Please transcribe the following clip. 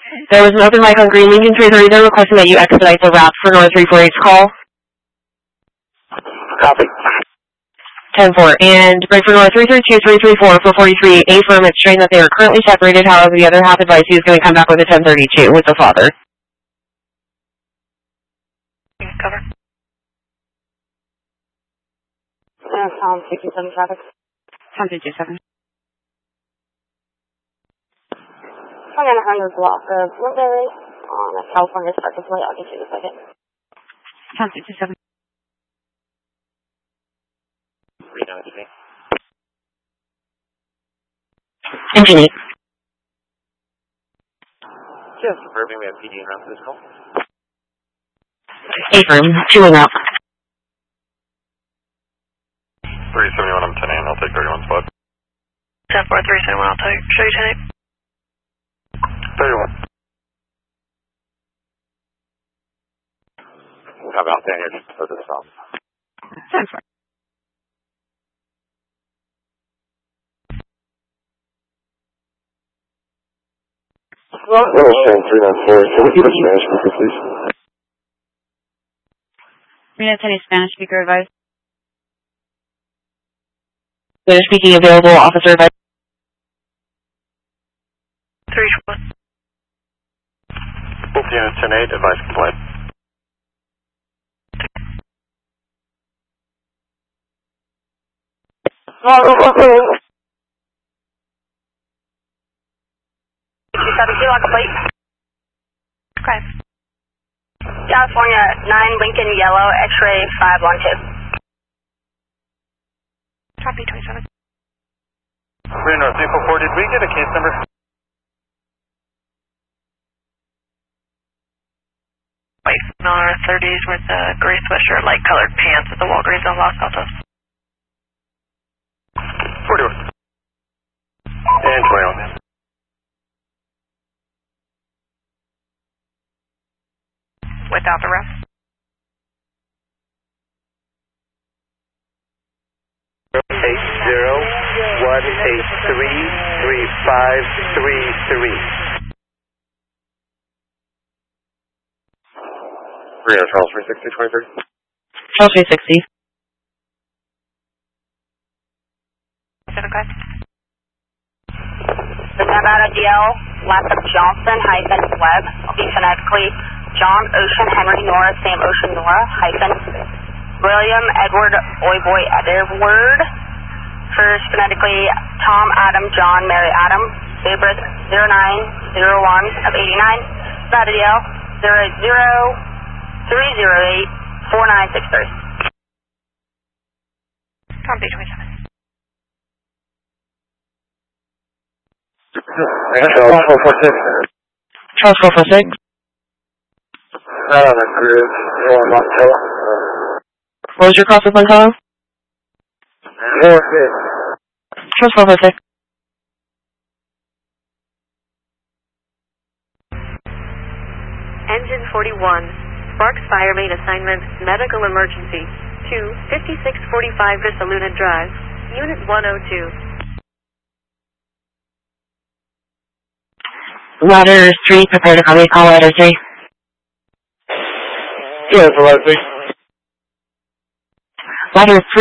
There was an open mic on Green Lincoln 330. They're requesting that you expedite the route for North 348's call. Copy. 10-4. And break for North 332, 334, 443. Affirm it's showing that they are currently separated. However, the other half advice he is going to come back with a 1032 with the father. Cover. Tom 67 traffic. Tom 67. I'm on 100 block of Woodbury on a California Circus Way. I'll get you in a second. Tom 67. Engine 8. Just confirming we have PD en route for this call. Affirm, 2 en route. 371, I'm 10 I'll take 31 spot. 10-4, 371, I'll take. Show you 31. How about that here for the stop? 10-4. Well, Shane 394. Can we keep a Spanish speaker, please? 310 Spanish speaker advice. Spanish speaking available, officer advice. 3-1. Both units 10-8, advice compliant. Okay. California 9 Lincoln Yellow X-ray 512. Copy 27. Green North 344, did we get a case number? White in our 30s with a gray sweatshirt, light colored pants at the Walgreens on Los Altos. 41. And 21. Without the rest. 80-183-3533. Charles 360, 2030. Charles 360. Okay. The Nevada DL, Lathrop Johnson hyphen Webb, will be phonetically John Ocean Henry Nora Sam Ocean Nora hyphen William Edward Boy Edward. First phonetically Tom Adam John Mary Adam. Date birth 0901 of 89. Nevada DL 003084963. Tom B27. Charles 446. Charles 446. Not on the grid. Montello. What was your cross with Montello? 46. Charles 446. Engine 41. Sparks Fire Main Assignment Medical Emergency to 5645 Vista Luna Drive. Unit 102. Ladder 3, prepare to call ladder 3. Yeah, for ladder 3. Ladder 3.